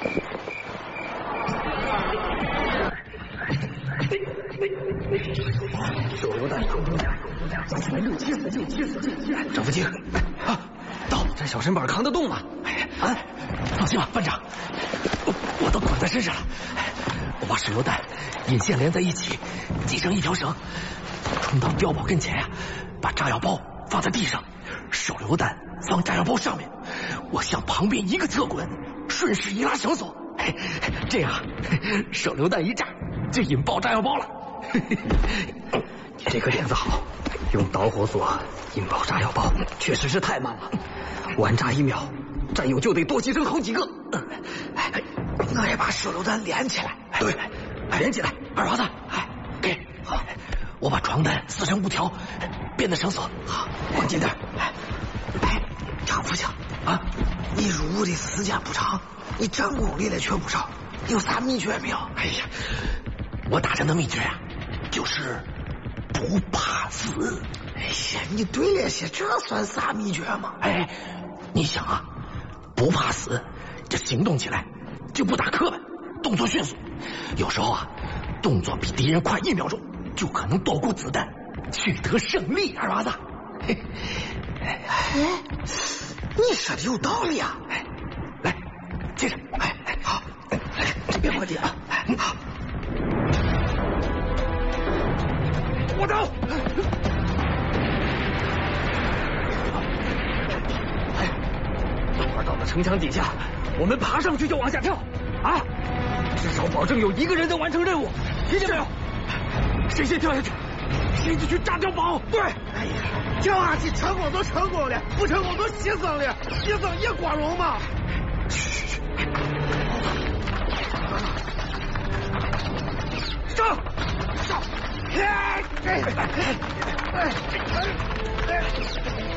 手榴弹中枪，674，张福清，啊，到这小身板扛得动吗？啊，放心吧，班长，我都捆在身上了。我把手榴弹引线连在一起，系成一条绳，冲到碉堡跟前呀，把炸药包放在地上，手榴弹放炸药包上面，我向旁边一个侧滚，顺势一拉绳索，这样手榴弹一炸就引爆炸药包了。这个点子好，用导火索引爆炸药包确实是太慢了，晚炸1秒，战友就得多牺牲好几个。我也把手榴弹连起来。对，连起来。二娃子，给好，我把床单撕成5条，编的绳索。好，往近点。张副将啊，你入伍的时间不长，你战功历来却不少，有啥秘诀没有？哎呀，我打仗的秘诀啊，就是不怕死。哎呀，你对了些，这算啥秘诀吗？你想啊，不怕死，这行动起来就不打磕巴，动作迅速，有时候啊，动作比敌人快1秒钟，就可能躲过子弹，取得胜利。二娃子，你说的有道理啊！来，接着，好，别过地啊！好，我走。等会儿到了城墙底下，我们爬上去就往下跳啊！至少保证有1个人能完成任务，听见没有？谁先跳下去，谁就去炸碉堡。对，跳下去成功都成功了，不成功都牺牲了，牺牲也光荣嘛。上！